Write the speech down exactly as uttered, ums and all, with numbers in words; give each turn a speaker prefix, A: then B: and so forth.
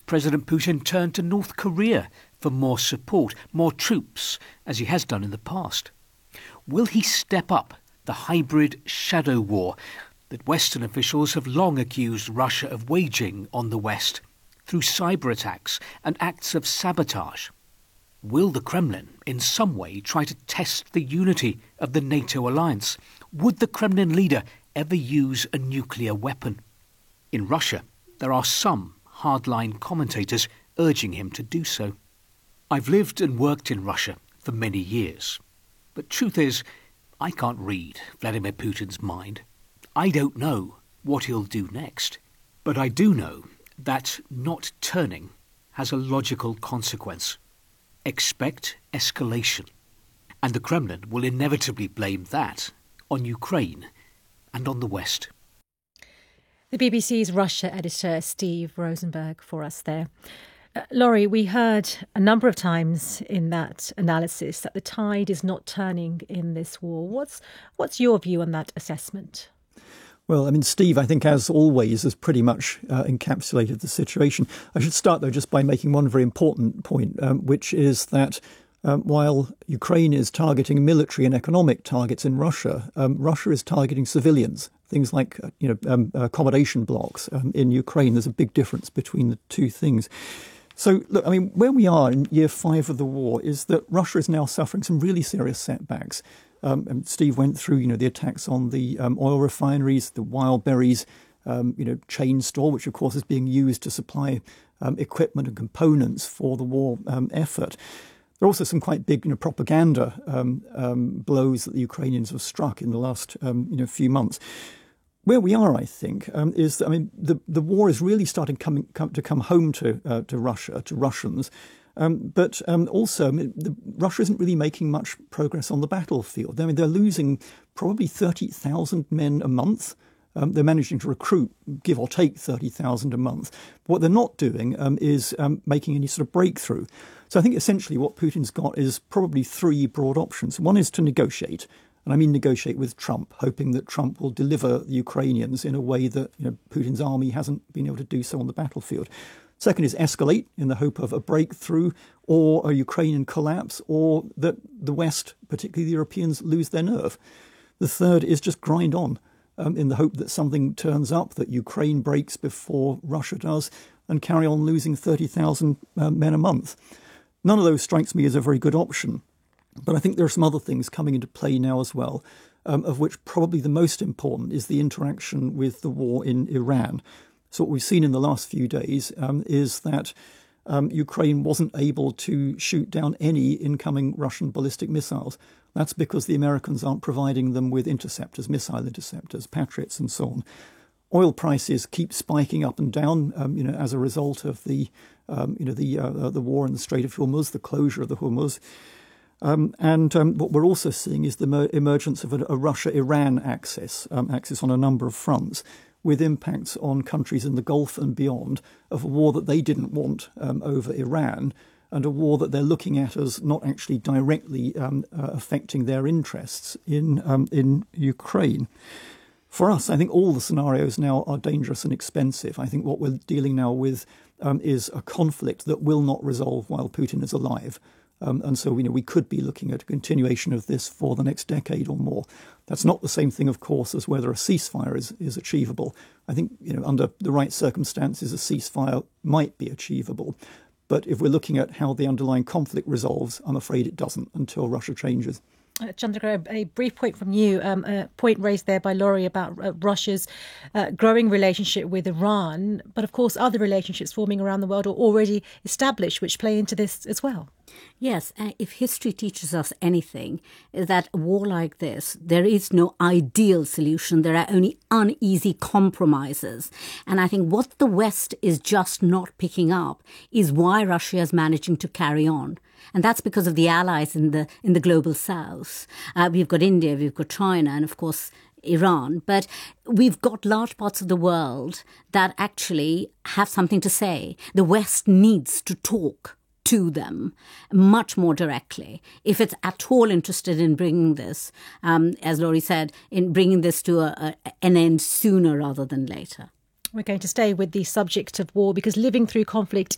A: President Putin turn to North Korea for more support, more troops, as he has done in the past? Will he step up the hybrid shadow war that Western officials have long accused Russia of waging on the West through cyber attacks and acts of sabotage? Will the Kremlin in some way try to test the unity of the NATO alliance? Would the Kremlin leader ever use a nuclear weapon? In Russia, there are some hardline commentators urging him to do so. I've lived and worked in Russia for many years. But truth is, I can't read Vladimir Putin's mind. I don't know what he'll do next. But I do know that not turning has a logical consequence. Expect escalation. And the Kremlin will inevitably blame that on Ukraine and on the West.
B: The B B C's Russia editor Steve Rosenberg for us there. Uh, Laurie, we heard a number of times in that analysis that the tide is not turning in this war. What's what's your view on that assessment?
C: Well, I mean, Steve, I think, as always, has pretty much uh, encapsulated the situation. I should start, though, just by making one very important point, um, which is that um, while Ukraine is targeting military and economic targets in Russia, um, Russia is targeting civilians, things like, uh, you know, um, accommodation blocks um, in Ukraine. There's a big difference between the two things. So, look, I mean, where we are in year five of the war is that Russia is now suffering some really serious setbacks. Um, and Steve went through, you know, the attacks on the um, oil refineries, the Wildberries, um, you know, chain store, which, of course, is being used to supply um, equipment and components for the war um, effort. There are also some quite big, you know, propaganda um, um, blows that the Ukrainians have struck in the last, um, you know, few months. Where we are, I think, um, is that, I mean, the, the war is really starting coming, come, to come home to uh, to Russia, to Russians. Um, but um, also, I mean, the, Russia isn't really making much progress on the battlefield. I mean, they're losing probably thirty thousand men a month. Um, they're managing to recruit, give or take, thirty thousand a month. But what they're not doing um, is um, making any sort of breakthrough. So I think essentially what Putin's got is probably three broad options. One is to negotiate. And I mean negotiate with Trump, hoping that Trump will deliver the Ukrainians in a way that, you know, Putin's army hasn't been able to do so on the battlefield. Second is escalate in the hope of a breakthrough or a Ukrainian collapse, or that the West, particularly the Europeans, lose their nerve. The third is just grind on um, in the hope that something turns up, that Ukraine breaks before Russia does, and carry on losing thirty thousand uh, men a month. None of those strikes me as a very good option. But I think there are some other things coming into play now as well, um, of which probably the most important is the interaction with the war in Iran. So what we've seen in the last few days um, is that um, Ukraine wasn't able to shoot down any incoming Russian ballistic missiles. That's because the Americans aren't providing them with interceptors, missile interceptors, Patriots and so on. Oil prices keep spiking up and down, um, you know, as a result of the, um, you know, the uh, the war in the Strait of Hormuz, the closure of the Hormuz. Um, and um, what we're also seeing is the mer- emergence of a, a Russia-Iran axis, um, axis on a number of fronts, with impacts on countries in the Gulf and beyond of a war that they didn't want um, over Iran, and a war that they're looking at as not actually directly um, uh, affecting their interests in um, in Ukraine. For us, I think all the scenarios now are dangerous and expensive. I think what we're dealing now with um, is a conflict that will not resolve while Putin is alive. Um, and so, you know, we could be looking at a continuation of this for the next decade or more. That's not the same thing, of course, as whether a ceasefire is, is achievable. I think, you know, under the right circumstances, a ceasefire might be achievable. But if we're looking at how the underlying conflict resolves, I'm afraid it doesn't until Russia changes.
B: Uh, Chandra, a brief point from you, um, a point raised there by Laurie about uh, Russia's uh, growing relationship with Iran. But of course, other relationships forming around the world are already established, which play into this as well.
D: Yes, uh, if history teaches us anything, is that a war like this, there is no ideal solution. There are only uneasy compromises. And I think what the West is just not picking up is why Russia is managing to carry on. And that's because of the allies in the in the global south. Uh, we've got India, we've got China, and of course Iran. But we've got large parts of the world that actually have something to say. The West needs to talk to them much more directly, if it's at all interested in bringing this, um, as Laurie said, in bringing this to a, a, an end sooner rather than later.
B: We're going to stay with the subject of war because living through conflict